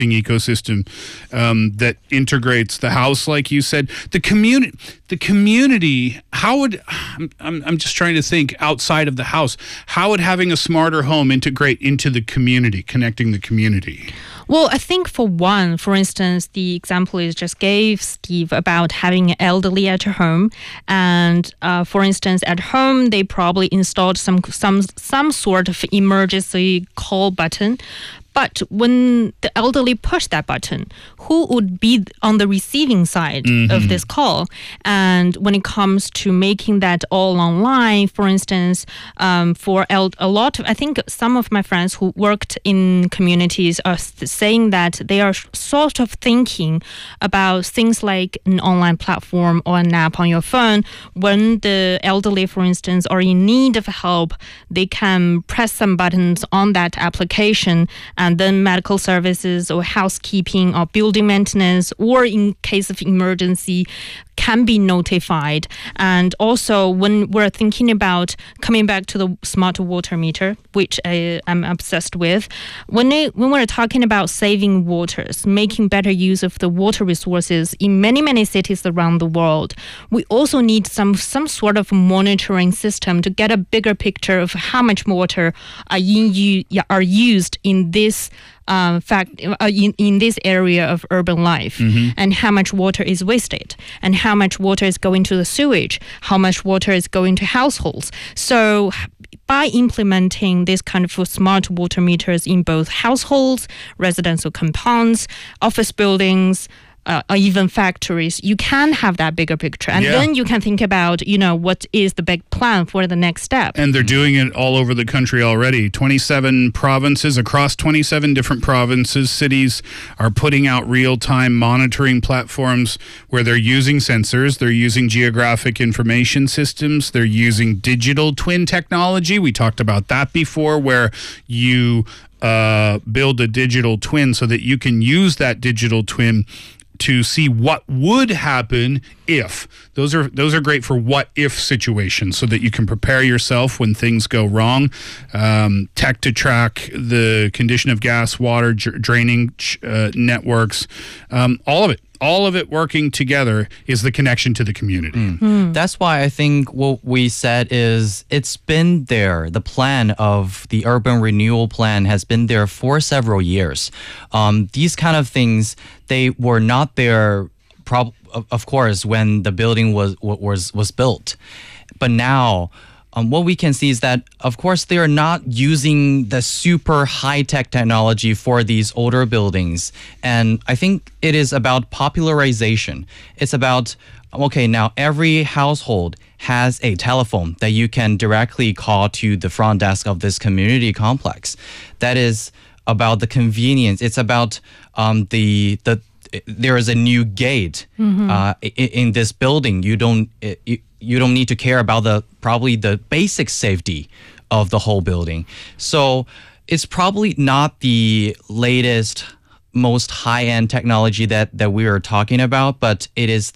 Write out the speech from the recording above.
ecosystem that integrates the house, like you said. The community. How would I'm just trying to think outside of the house? How would having a smarter home integrate into the community, connecting the community? Well, I think for instance, the example you just gave, Steve, about having an elderly at home, and for instance, at home they probably installed some sort of emergency call button. But when the elderly push that button, who would be on the receiving side of this call? And when it comes to making that all online, for instance, for a lot of, I think some of my friends who worked in communities are saying that they are sort of thinking about things like an online platform or an app on your phone. When the elderly, for instance, are in need of help, they can press some buttons on that application, and then medical services or housekeeping or building maintenance, or in case of emergency, can be notified. And also, when we're thinking about coming back to the smart water meter, which I'm obsessed with, when we're talking about saving waters, making better use of the water resources in many cities around the world, we also need some sort of monitoring system to get a bigger picture of how much water are used in this in this area of urban life, and how much water is wasted, and how much water is going to the sewage, how much water is going to households. So by implementing this kind of smart water meters in both households, residential compounds, office buildings, or even factories, you can have that bigger picture. And then you can think about, what is the big plan for the next step. And they're doing it all over the country already. 27 provinces, across 27 different provinces, cities are putting out real-time monitoring platforms where they're using sensors, they're using geographic information systems, they're using digital twin technology. We talked about that before, where you build a digital twin so that you can use that digital twin to see what would happen if. Those are great for what if situations, so that you can prepare yourself when things go wrong. Tech to track the condition of gas, water, draining networks, all of it working together is the connection to the community. That's why I think what we said is it's been there. The plan of the urban renewal plan has been there for several years. These kind of things, they were not there, of course, when the building was built. But now, what we can see is that, of course, they are not using the super high-tech technology for these older buildings. And I think it is about popularization. It's about, okay, now every household has a telephone that you can directly call to the front desk of this community complex. That is about the convenience. It's about there is a new gate in this building. You don't need to care about probably the basic safety of the whole building. So it's probably not the latest, most high-end technology that we are talking about, but it is